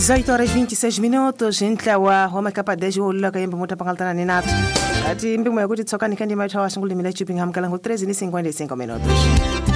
18h26 intlawa homa kapa deji wolla kayembe muta pangaltana ni nato ati mbimu yakuti tsoka nikandi maithawa sunguli mila chipingham kalangu 13 ni 55 minutos